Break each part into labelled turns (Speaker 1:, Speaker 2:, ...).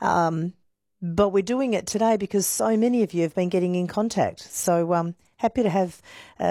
Speaker 1: But we're doing it today because so many of you have been getting in contact. So happy to have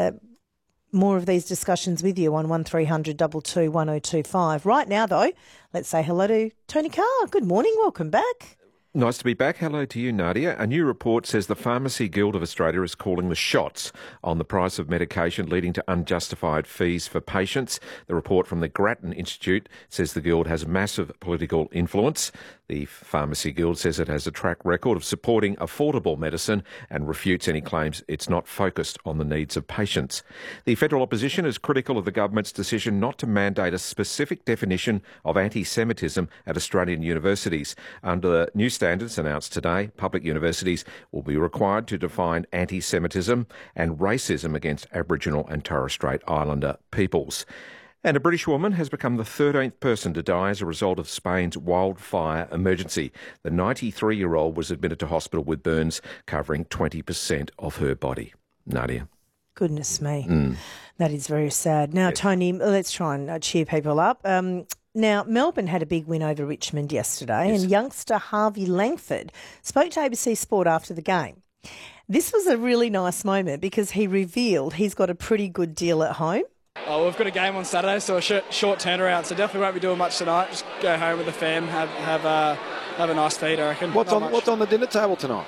Speaker 1: more of these discussions with you on 1300 22 1025. Right now, though, let's say hello to Tony Carr. Good morning. Welcome back.
Speaker 2: Nice to be back. Hello to you, Nadia. A new report says the Pharmacy Guild of Australia is calling the shots on the price of medication, leading to unjustified fees for patients. The report from the Grattan Institute says the Guild has massive political influence. The Pharmacy Guild says it has a track record of supporting affordable medicine and refutes any claims it's not focused on the needs of patients. The federal opposition is critical of the government's decision not to mandate a specific definition of anti-Semitism at Australian universities. Under the new standards announced today, public universities will be required to define anti-Semitism and racism against Aboriginal and Torres Strait Islander peoples. And a British woman has become the 13th person to die as a result of Spain's wildfire emergency. The 93-year-old was admitted to hospital with burns covering 20% of her body. Nadia.
Speaker 1: Goodness me. That is very sad. Now, yes. Tony, let's try and cheer people up. Now, Melbourne had a big win over Richmond yesterday, and youngster Harvey Langford spoke to ABC Sport after the game. This was a really nice moment because he revealed he's got a pretty good deal at home.
Speaker 3: Oh, we've got a game on Saturday, so a short turnaround, so definitely won't be doing much tonight. Just go home with the fam, have a nice feed, I reckon.
Speaker 4: What's on the dinner table tonight?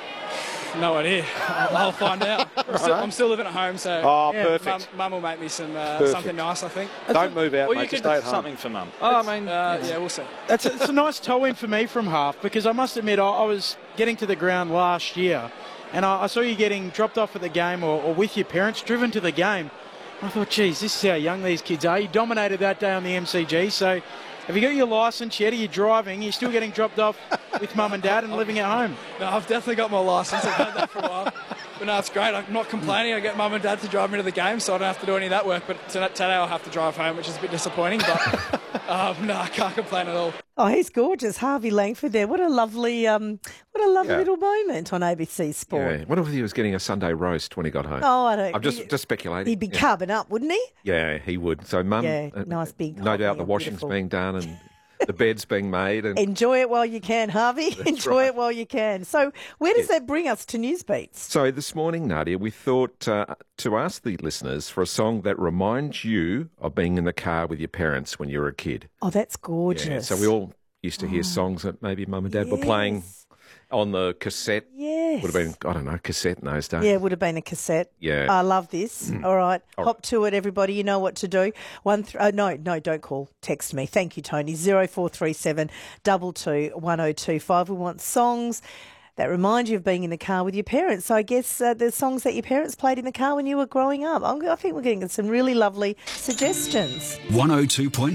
Speaker 3: No idea. I'll find out. I'm still living at home, so
Speaker 4: perfect.
Speaker 3: Mum will make me something nice, I think.
Speaker 4: Don't move out, mate. Just stay at home.
Speaker 5: Something for Mum.
Speaker 3: Yeah, we'll see.
Speaker 6: It's a nice toe-in for me from half, because I must admit I was getting to the ground last year, and I saw you getting dropped off at the game or with your parents, driven to the game. I thought, geez, this is how young these kids are. You dominated that day on the MCG, so have you got your licence yet? Are you driving? You're still getting dropped off with mum and dad and living at home?
Speaker 3: No, I've definitely got my licence. I've had that for a while. But no, it's great. I'm not complaining. I get mum and dad to drive me to the game, so I don't have to do any of that work. But today I'll have to drive home, which is a bit disappointing. But no, I can't complain at all.
Speaker 1: Oh, he's gorgeous, Harvey Langford there. What a lovely little moment on ABC Sport.
Speaker 2: Yeah. What if he was getting a Sunday roast when he got home?
Speaker 1: Oh, I don't.
Speaker 2: I'm just speculating.
Speaker 1: He'd be carving up, wouldn't he?
Speaker 2: Yeah, he would. So, Mum,
Speaker 1: nice big.
Speaker 2: No doubt the washing's
Speaker 1: beautiful.
Speaker 2: being done and the bed's being made. And
Speaker 1: enjoy it while you can, Harvey. Enjoy it while you can. So, where does that bring us to Newsbeats?
Speaker 2: So this morning, Nadia, we thought to ask the listeners for a song that reminds you of being in the car with your parents when you were a kid.
Speaker 1: Oh, that's gorgeous.
Speaker 2: Yeah, so we all used to hear songs that maybe Mum and Dad were playing on the cassette.
Speaker 1: Yes.
Speaker 2: Would have been, I don't know, cassette in those days.
Speaker 1: Yeah, it would have been a cassette.
Speaker 2: Yeah.
Speaker 1: I love this. All right. Hop to it, everybody. You know what to do. No, don't call. Text me. Thank you, Tony. 0437 22 1025. We want songs that remind you of being in the car with your parents. So I guess the songs that your parents played in the car when you were growing up. I think we're getting some really lovely suggestions.
Speaker 7: 102.5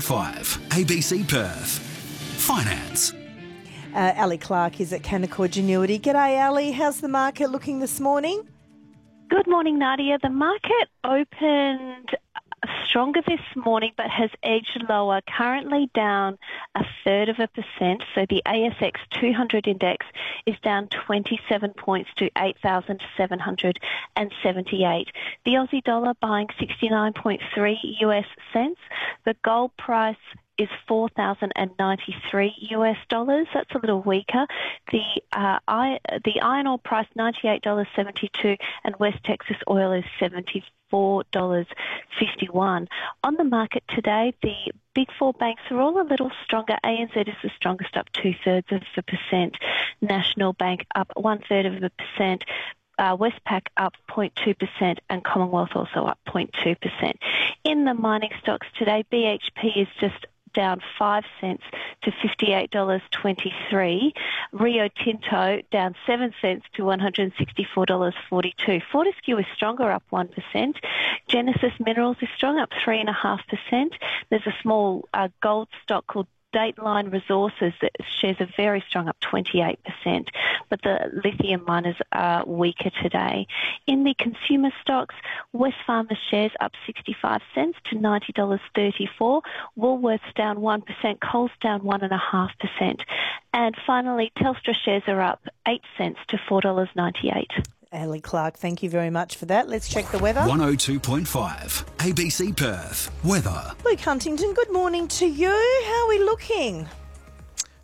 Speaker 7: ABC Perth. Finance.
Speaker 1: Ali Clark is at Canaccord Genuity. G'day, Ali. How's the market looking this morning?
Speaker 8: Good morning, Nadia. The market opened stronger this morning but has edged lower, currently down 0.33%. So the ASX 200 index is down 27 points to 8,778. The Aussie dollar buying 69.3 US cents. The gold price is $4,093. That's a little weaker. The iron ore price $98.72, and West Texas oil is $74.51. On the market today, the big four banks are all a little stronger. ANZ is the strongest, up 0.2%. National Bank up 0.1%. Westpac up 0.2% and Commonwealth also up 0.2%. In the mining stocks today, BHP is just down 5 cents to $58.23. Rio Tinto down 7 cents to $164.42. Fortescue is stronger, up 1%. Genesis Minerals is strong, up 3.5%. There's a small gold stock called Dateline Resources that shares are very strong, up 28%, but the lithium miners are weaker today. In the consumer stocks, Wesfarmers shares up 65 cents to $90.34, Woolworths down 1%, Coles down 1.5%, and finally Telstra shares are up 8 cents to $4.98.
Speaker 1: Ali Clark, thank you very much for that. Let's check the weather.
Speaker 7: 102.5 ABC Perth. Weather.
Speaker 1: Luke Huntington, good morning to you. How are we looking?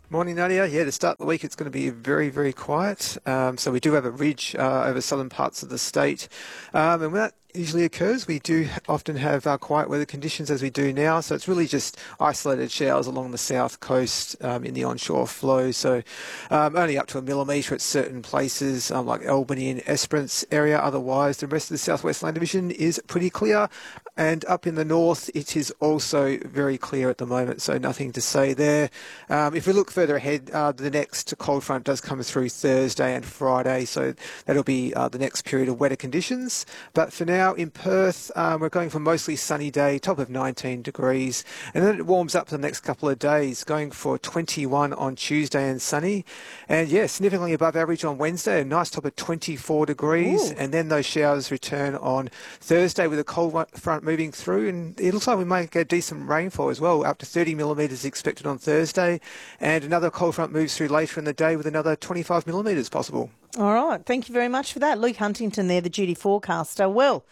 Speaker 5: Morning, Nadia. Yeah, to start the week, it's going to be very, very quiet. So we do have a ridge over southern parts of the state. And when that usually occurs, we do often have quiet weather conditions as we do now. So it's really just isolated showers along the south coast in the onshore flow. So only up to 1 millimetre at certain places like Albany and Esperance area. Otherwise, the rest of the southwest land division is pretty clear. And up in the north, it is also very clear at the moment, so nothing to say there. If we look further ahead, the next cold front does come through Thursday and Friday, so that'll be the next period of wetter conditions. But for now, in Perth, we're going for mostly sunny day, top of 19 degrees, and then it warms up for the next couple of days, going for 21 on Tuesday and sunny. And yeah, significantly above average on Wednesday, a nice top of 24 degrees, and then those showers return on Thursday with a cold front moving through, and it looks like we might get decent rainfall as well, up to 30 millimetres expected on Thursday, and another cold front moves through later in the day with another 25 millimetres possible.
Speaker 1: All right, thank you very much for that. Luke Huntington there, the duty forecaster. Well,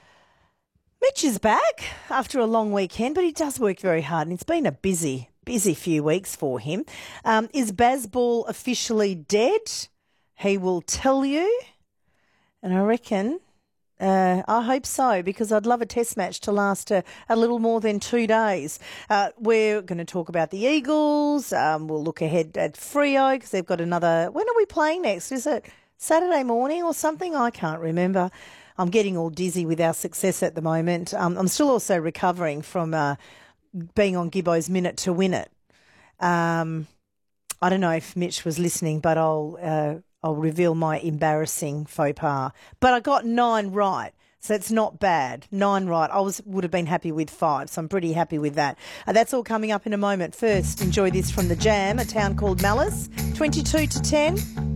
Speaker 1: Mitch is back after a long weekend, but he does work very hard, and it's been a busy few weeks for him. Is Bazball officially dead? He will tell you, and I reckon... I hope so, because I'd love a test match to last a little more than 2 days. We're going to talk about the Eagles. We'll look ahead at Freo because they've got another... When are we playing next? Is it Saturday morning or something? I can't remember. I'm getting all dizzy with our success at the moment. I'm still also recovering from being on Gibbo's Minute to Win It. I don't know if Mitch was listening, but I'll reveal my embarrassing faux pas. But I got 9 right, so it's not bad. 9 right. I would have been happy with 5, so I'm pretty happy with that. That's all coming up in a moment. First, enjoy this from The Jam, a town called Malice, 22 to 10.